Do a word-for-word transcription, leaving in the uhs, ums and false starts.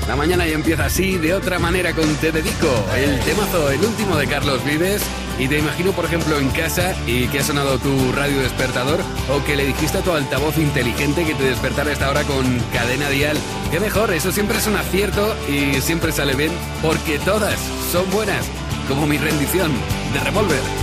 La mañana ya empieza así, de otra manera, con Te Dedico, el temazo, el último de Carlos Vives. Y te imagino, por ejemplo, en casa y que ha sonado tu radio despertador o que le dijiste a tu altavoz inteligente que te despertara a esta hora con Cadena Dial. ¡Qué mejor! Eso siempre es un acierto y siempre sale bien porque todas son buenas, como mi rendición de Revolver.